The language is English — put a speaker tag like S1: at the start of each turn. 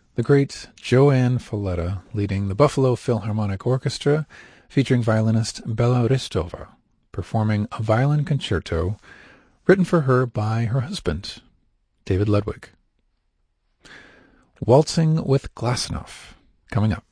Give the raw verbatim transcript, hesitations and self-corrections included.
S1: the great Joanne Falletta leading the Buffalo Philharmonic Orchestra, featuring violinist Bela Ristova, performing a violin concerto written for her by her husband, David Ludwig. Waltzing with Glasinoff, coming up.